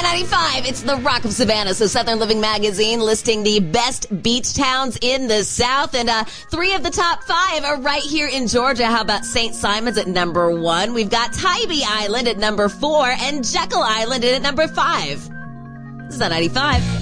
Y95, it's the Rock of Savannah. So Southern Living Magazine listing the best beach towns in the South. And 3 of the top 5 are right here in Georgia. How about St. Simon's at number 1? We've got Tybee Island at number 4 and Jekyll Island at number 5. This is on 95.